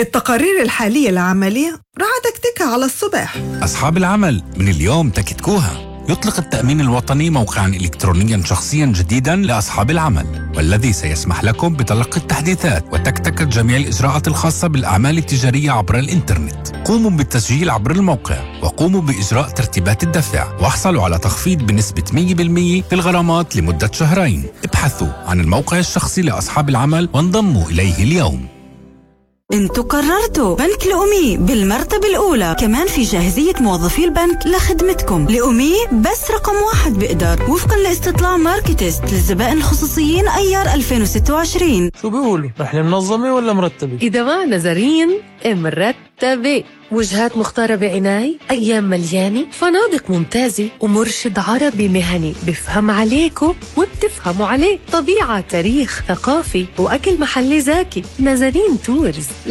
التقارير الحالية العملية راح تكتكها على الصبح. أصحاب العمل من اليوم تكتكوها. يطلق التأمين الوطني موقعاً إلكترونياً شخصياً جديداً لأصحاب العمل، والذي سيسمح لكم بتلقي التحديثات وتكتكة جميع الإجراءات الخاصة بالأعمال التجارية عبر الإنترنت. قوموا بالتسجيل عبر الموقع وقوموا بإجراء ترتيبات الدفع، واحصلوا على تخفيض بنسبة 100% في الغرامات لمدة شهرين. ابحثوا عن الموقع الشخصي لأصحاب العمل وانضموا إليه اليوم. انتوا قررتوا بنك لأمي بالمرتبة الأولى، كمان في جاهزية موظفي البنك لخدمتكم. لأمي بس رقم 1 بقدر وفقا لاستطلاع ماركتست للزبائن الخصوصيين أيار 2026. شو بيقولوا؟ رح منظمة ولا مرتبة؟ إذا معنا زرين مرتبة، وجهات مختارة بعناية، أيام مليانة، فنادق ممتازة، ومرشد عربي مهني بفهم عليكم وبتفهموا عليه. طبيعة، تاريخ، ثقافي، وأكل محلي زاكي. نزرين تورز.